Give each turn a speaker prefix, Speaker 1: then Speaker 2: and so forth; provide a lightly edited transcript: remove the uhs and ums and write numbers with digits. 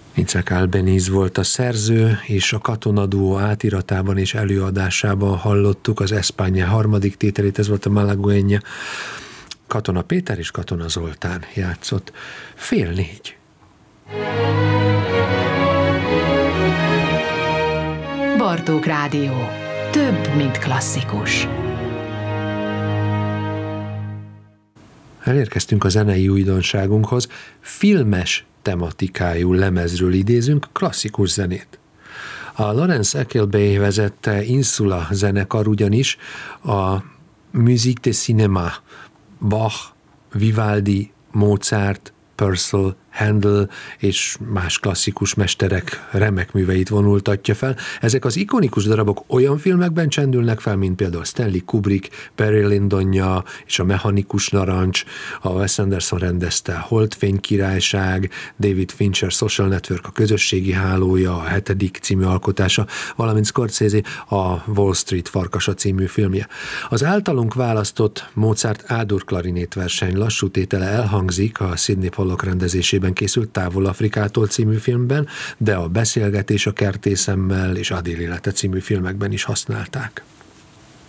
Speaker 1: Isaac Albéniz volt a szerző, és a Katonaduó átiratában és előadásában hallottuk az España harmadik tételét, ez volt a Malagueña. Katona Péter és Katona Zoltán játszott. 3:30.
Speaker 2: Bartók Rádió. Több, mint klasszikus.
Speaker 1: Elérkeztünk a zenei újdonságunkhoz. Filmes tematikájú lemezről idézünk klasszikus zenét. A Lawrence Ecclebay vezette Insula zenekar ugyanis a Musique de Cinéma, Bach, Vivaldi, Mozart, Purcell, Handel és más klasszikus mesterek remek műveit vonultatja fel. Ezek az ikonikus darabok olyan filmekben csendülnek fel, mint például Stanley Kubrick, Barry Lyndonja és a Mechanikus Narancs, a Wes Anderson rendezte Holdfény királyság, David Fincher Social Network a közösségi hálója, a 7. című alkotása, valamint Scorsese a Wall Street farkasa című filmje. Az általunk választott Mozart A-dur klarinét verseny lassú tétele elhangzik a Sydney Pollock rendezésében készült Távol Afrikától című filmben, de a Beszélgetés a kertészemmel és Adél élete című filmekben is használták.